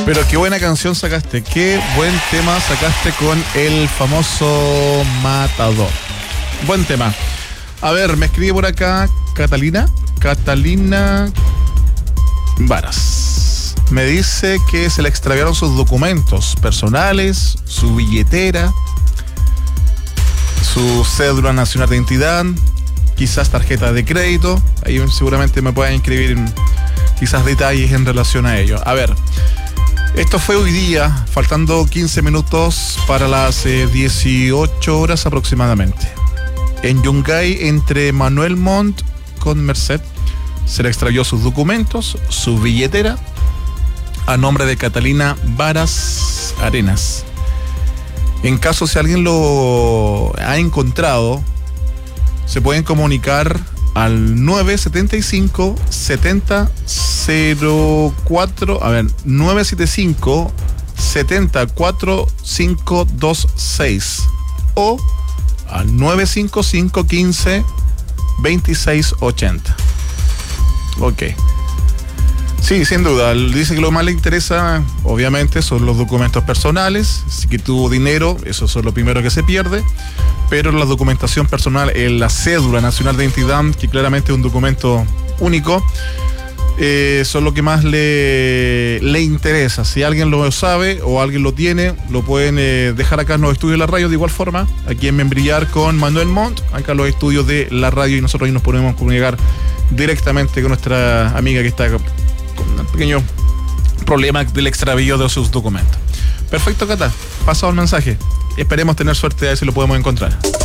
Pero qué buena canción sacaste, qué buen tema sacaste con el famoso Matador. Buen tema. A ver, me escribe por acá Catalina Varas. Me dice que se le extraviaron sus documentos personales, su billetera, su cédula nacional de identidad, quizás tarjeta de crédito. Ahí seguramente me pueden escribir quizás detalles en relación a ello. A ver, esto fue hoy día, faltando 15 minutos para las 18 horas aproximadamente. En Yungay, entre Manuel Montt con Merced, se le extravió sus documentos, su billetera, a nombre de Catalina Varas Arenas. En caso si alguien lo ha encontrado, se pueden comunicar al 975 70 04, 975 70 4526 o al 955 15 2680. Ok. Sí, sin duda. Dice que lo más le interesa, obviamente, son los documentos personales. Si que tuvo dinero, eso es lo primero que se pierde. Pero la documentación personal, la cédula nacional de identidad, que claramente es un documento único, son lo que más le interesa. Si alguien lo sabe o alguien lo tiene, lo pueden dejar acá en los estudios de la radio. De igual forma, aquí en Membrillar con Manuel Montt, acá en los estudios de la radio, y nosotros ahí nos podemos comunicar directamente con nuestra amiga que está con un pequeño problema del extravío de sus documentos. Perfecto, Cata, pasado el mensaje. Esperemos tener suerte, a ver si lo podemos encontrar.